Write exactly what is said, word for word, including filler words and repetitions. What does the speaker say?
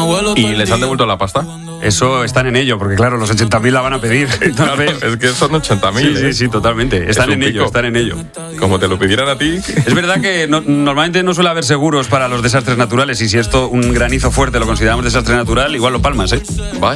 ¿Y les han devuelto la pasta? Eso están en ello, porque claro, los ochenta mil la van a pedir. Claro, es que son ochenta mil. Sí, sí, sí, totalmente. Están en ello, están en ello. Como te lo pidieran a ti. Es verdad que no, normalmente no suele haber seguros para los desastres naturales, y si esto, un granizo fuerte, lo consideramos desastre natural, igual lo palmas, ¿eh? Vaya.